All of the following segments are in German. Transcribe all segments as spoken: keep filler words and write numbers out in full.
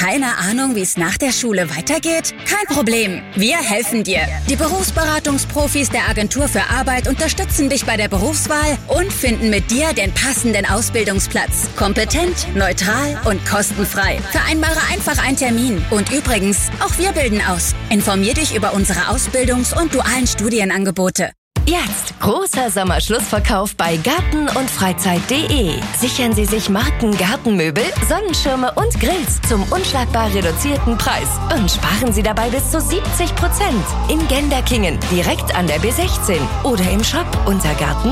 Keine Ahnung, wie es nach der Schule weitergeht? Kein Problem, wir helfen dir. Die Berufsberatungsprofis der Agentur für Arbeit unterstützen dich bei der Berufswahl und finden mit dir den passenden Ausbildungsplatz. Kompetent, neutral und kostenfrei. Vereinbare einfach einen Termin. Und übrigens, auch wir bilden aus. Informier dich über unsere Ausbildungs- und dualen Studienangebote. Jetzt großer Sommerschlussverkauf bei Garten und Freizeit punkt de. Sichern Sie sich Marken Gartenmöbel, Sonnenschirme und Grills zum unschlagbar reduzierten Preis und sparen Sie dabei bis zu siebzig Prozent in Genderkingen, direkt an der B sechzehn oder im Shop unter garten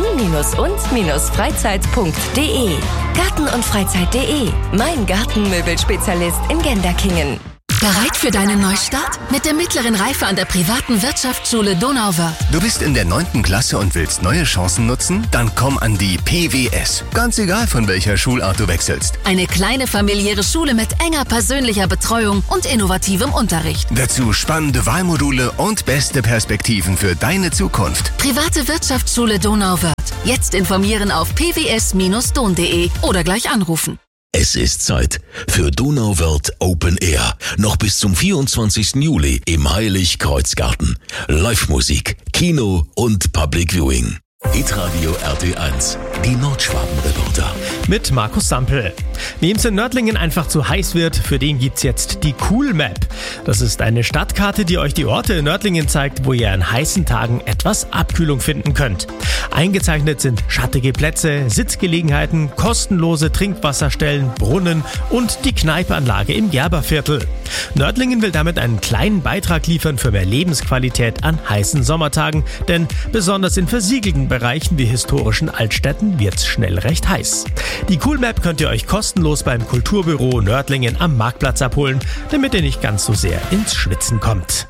und freizeit punkt de. Garten und Freizeit punkt de, mein Gartenmöbelspezialist in Genderkingen. Bereit für deinen Neustart? Mit der mittleren Reife an der privaten Wirtschaftsschule Donauwörth. Du bist in der neunten Klasse und willst neue Chancen nutzen? Dann komm an die P W S. Ganz egal, von welcher Schulart du wechselst. Eine kleine familiäre Schule mit enger persönlicher Betreuung und innovativem Unterricht. Dazu spannende Wahlmodule und beste Perspektiven für deine Zukunft. Private Wirtschaftsschule Donauwörth. Jetzt informieren auf p w s Bindestrich don punkt de oder gleich anrufen. Es ist Zeit für Donauwörth Open Air. Noch bis zum vierundzwanzigsten Juli im Heilig-Kreuz-Garten. Live-Musik, Kino und Public Viewing. Hitradio R T eins, die Nordschwaben-Reporter. Mit Markus Sampel. Wem es in Nördlingen einfach zu heiß wird, für den gibt's jetzt die Cool Map. Das ist eine Stadtkarte, die euch die Orte in Nördlingen zeigt, wo ihr an heißen Tagen etwas Abkühlung finden könnt. Eingezeichnet sind schattige Plätze, Sitzgelegenheiten, kostenlose Trinkwasserstellen, Brunnen und die Kneipanlage im Gerberviertel. Nördlingen will damit einen kleinen Beitrag liefern für mehr Lebensqualität an heißen Sommertagen, denn besonders in versiegelten Bereichen wie historischen Altstädten wird's schnell recht heiß. Die Cool Map könnt ihr euch kostenlos beim Kulturbüro Nördlingen am Marktplatz abholen, damit ihr nicht ganz so sehr ins Schwitzen kommt.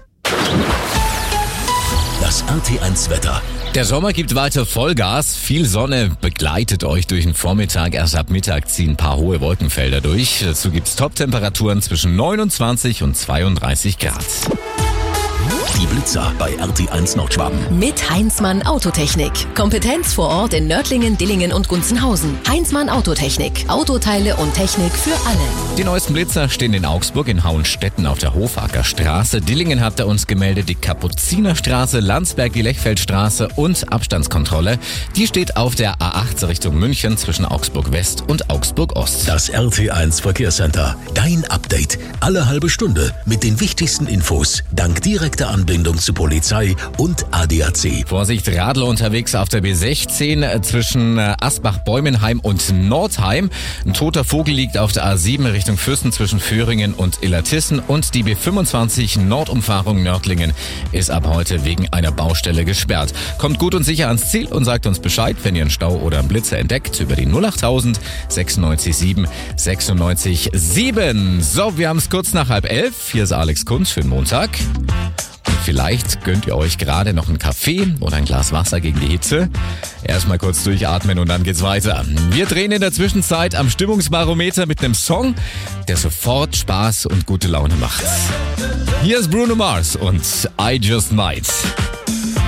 Das R T eins Wetter. Der Sommer gibt weiter Vollgas. Viel Sonne begleitet euch durch den Vormittag. Erst ab Mittag ziehen ein paar hohe Wolkenfelder durch. Dazu gibt's Top-Temperaturen zwischen neunundzwanzig und zweiunddreißig Grad. Die Blitzer bei R T eins Nordschwaben. Mit Heinzmann Autotechnik. Kompetenz vor Ort in Nördlingen, Dillingen und Gunzenhausen. Heinzmann Autotechnik. Autoteile und Technik für alle. Die neuesten Blitzer stehen in Augsburg, in Hauenstetten auf der Hofackerstraße. Dillingen hat er uns gemeldet, die Kapuzinerstraße, Landsberg, die Lechfeldstraße und Abstandskontrolle. Die steht auf der A acht Richtung München zwischen Augsburg West und Augsburg Ost. Das R T eins Verkehrscenter. Dein Update. Alle halbe Stunde mit den wichtigsten Infos. Dank direkter Anbindung zu Polizei und A D A C. Vorsicht, Radler unterwegs auf der B sechzehn zwischen Asbach-Bäumenheim und Nordheim. Ein toter Vogel liegt auf der A sieben Richtung Fürsten zwischen Föhringen und Illertissen. Und die B fünfundzwanzig Nordumfahrung Nördlingen ist ab heute wegen einer Baustelle gesperrt. Kommt gut und sicher ans Ziel und sagt uns Bescheid, wenn ihr einen Stau oder einen Blitzer entdeckt, über die null achttausend sechsundneunzig sieben sechsundneunzig sieben. So, wir haben es kurz nach halb elf. Hier ist Alex Kunz für den Montag. Vielleicht gönnt ihr euch gerade noch einen Kaffee oder ein Glas Wasser gegen die Hitze. Erstmal kurz durchatmen und dann geht's weiter. Wir drehen in der Zwischenzeit am Stimmungsbarometer mit einem Song, der sofort Spaß und gute Laune macht. Hier ist Bruno Mars und I Just Might.